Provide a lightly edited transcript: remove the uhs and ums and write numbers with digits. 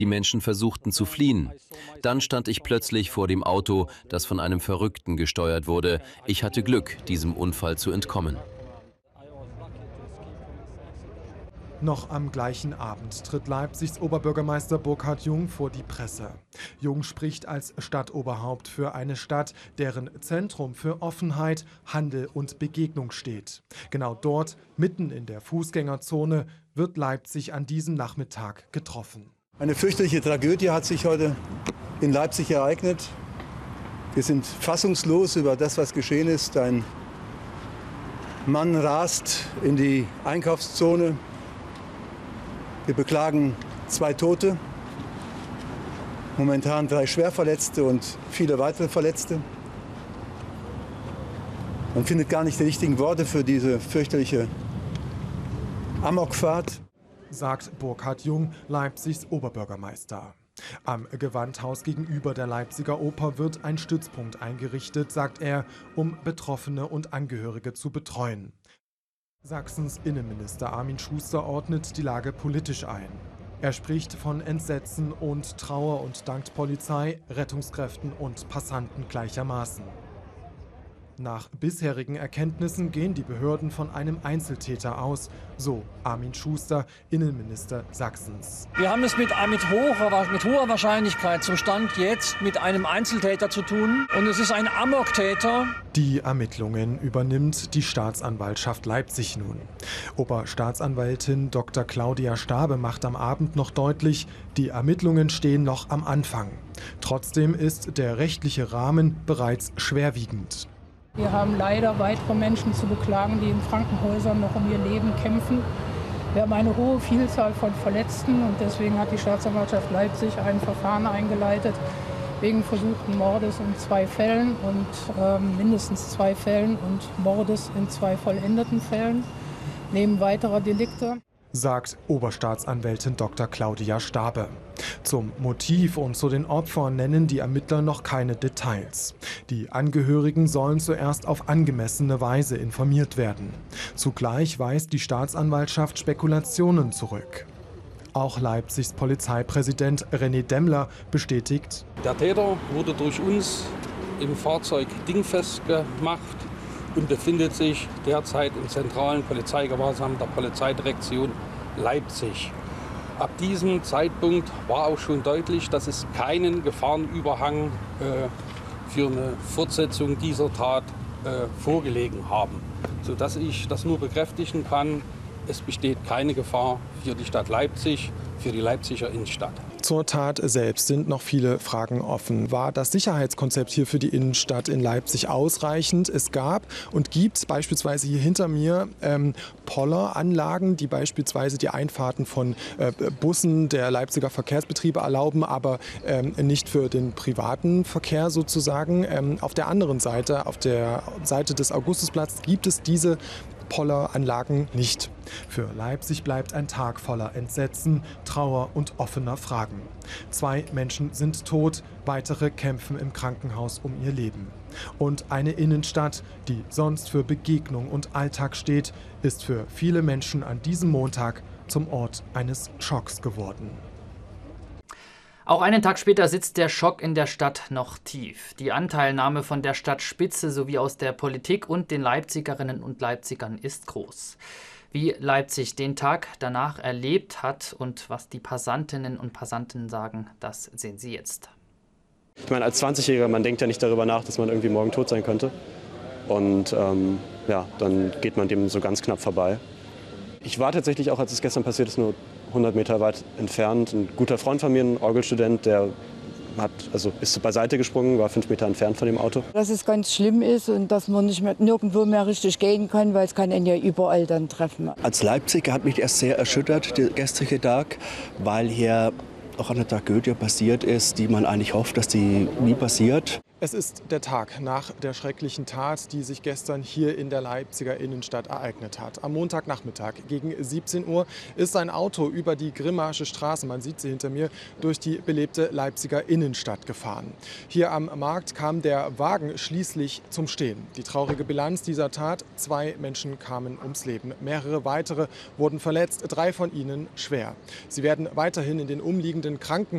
Die Menschen versuchten zu fliehen. Dann stand ich plötzlich vor dem Auto, das von einem Verrückten gesteuert wurde. Ich hatte Glück, diesem Unfall zu entkommen. Noch am gleichen Abend tritt Leipzigs Oberbürgermeister Burkhard Jung vor die Presse. Jung spricht als Stadtoberhaupt für eine Stadt, deren Zentrum für Offenheit, Handel und Begegnung steht. Genau dort, mitten in der Fußgängerzone, wird Leipzig an diesem Nachmittag getroffen. Eine fürchterliche Tragödie hat sich heute in Leipzig ereignet. Wir sind fassungslos über das, was geschehen ist. Ein Mann rast in die Einkaufszone. Wir beklagen 2 Tote, momentan 3 Schwerverletzte und viele weitere Verletzte. Man findet gar nicht die richtigen Worte für diese fürchterliche Amokfahrt, sagt Burkhard Jung, Leipzigs Oberbürgermeister. Am Gewandhaus gegenüber der Leipziger Oper wird ein Stützpunkt eingerichtet, sagt er, um Betroffene und Angehörige zu betreuen. Sachsens Innenminister Armin Schuster ordnet die Lage politisch ein. Er spricht von Entsetzen und Trauer und dankt Polizei, Rettungskräften und Passanten gleichermaßen. Nach bisherigen Erkenntnissen gehen die Behörden von einem Einzeltäter aus, so Armin Schuster, Innenminister Sachsens. Wir haben es mit hoher Wahrscheinlichkeit zum Stand jetzt mit einem Einzeltäter zu tun. Und es ist ein Amoktäter. Die Ermittlungen übernimmt die Staatsanwaltschaft Leipzig nun. Oberstaatsanwältin Dr. Claudia Stabe macht am Abend noch deutlich, die Ermittlungen stehen noch am Anfang. Trotzdem ist der rechtliche Rahmen bereits schwerwiegend. Wir haben leider weitere Menschen zu beklagen, die in Krankenhäusern noch um ihr Leben kämpfen. Wir haben eine hohe Vielzahl von Verletzten und deswegen hat die Staatsanwaltschaft Leipzig ein Verfahren eingeleitet wegen versuchten Mordes in 2 Fällen und mindestens 2 Fällen und Mordes in 2 vollendeten Fällen, neben weiterer Delikte, sagt Oberstaatsanwältin Dr. Claudia Stabe. Zum Motiv und zu den Opfern nennen die Ermittler noch keine Details. Die Angehörigen sollen zuerst auf angemessene Weise informiert werden. Zugleich weist die Staatsanwaltschaft Spekulationen zurück. Auch Leipzigs Polizeipräsident René Demmler bestätigt: Der Täter wurde durch uns im Fahrzeug dingfest gemacht und befindet sich derzeit im zentralen Polizeigewahrsam der Polizeidirektion Leipzig. Ab diesem Zeitpunkt war auch schon deutlich, dass es keinen Gefahrenüberhang für eine Fortsetzung dieser Tat vorgelegen haben, sodass ich das nur bekräftigen kann, es besteht keine Gefahr für die Stadt Leipzig, für die Leipziger Innenstadt. Zur Tat selbst sind noch viele Fragen offen. War das Sicherheitskonzept hier für die Innenstadt in Leipzig ausreichend? Es gab und gibt beispielsweise hier hinter mir Polleranlagen, die beispielsweise die Einfahrten von Bussen der Leipziger Verkehrsbetriebe erlauben, aber nicht für den privaten Verkehr sozusagen. Auf der anderen Seite, auf der Seite des Augustusplatzes, gibt es diese Polleranlagen nicht. Für Leipzig bleibt ein Tag voller Entsetzen, Trauer und offener Fragen. 2 Menschen sind tot, weitere kämpfen im Krankenhaus um ihr Leben. Und eine Innenstadt, die sonst für Begegnung und Alltag steht, ist für viele Menschen an diesem Montag zum Ort eines Schocks geworden. Auch einen Tag später sitzt der Schock in der Stadt noch tief. Die Anteilnahme von der Stadtspitze sowie aus der Politik und den Leipzigerinnen und Leipzigern ist groß. Wie Leipzig den Tag danach erlebt hat und was die Passantinnen und Passanten sagen, das sehen Sie jetzt. Ich meine, als 20-Jähriger, man denkt ja nicht darüber nach, dass man irgendwie morgen tot sein könnte. Und ja, dann geht man dem so ganz knapp vorbei. Ich war tatsächlich auch, als es gestern passiert ist, nur 100 Meter weit entfernt. Ein guter Freund von mir, ein Orgelstudent, der ist beiseite gesprungen, war 5 Meter entfernt von dem Auto. Dass es ganz schlimm ist und dass man nirgendwo mehr richtig gehen kann, weil es kann ihn ja überall dann treffen. Als Leipziger hat mich erst sehr erschüttert, der gestrige Tag, weil hier auch eine Tragödie passiert ist, die man eigentlich hofft, dass die nie passiert. Es ist der Tag nach der schrecklichen Tat, die sich gestern hier in der Leipziger Innenstadt ereignet hat. Am Montagnachmittag gegen 17 Uhr ist ein Auto über die Grimmarsche Straße, man sieht sie hinter mir, durch die belebte Leipziger Innenstadt gefahren. Hier am Markt kam der Wagen schließlich zum Stehen. Die traurige Bilanz dieser Tat: 2 Menschen kamen ums Leben. Mehrere weitere wurden verletzt, 3 von ihnen schwer. Sie werden weiterhin in den umliegenden Krankenhäusern